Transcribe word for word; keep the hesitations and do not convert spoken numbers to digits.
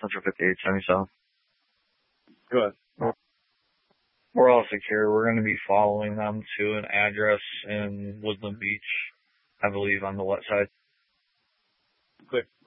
Central fifty-eight seventy-seven. Go ahead. We're all secure. We're going to be following them to an address in Woodland Beach, I believe, on the west side. Clear.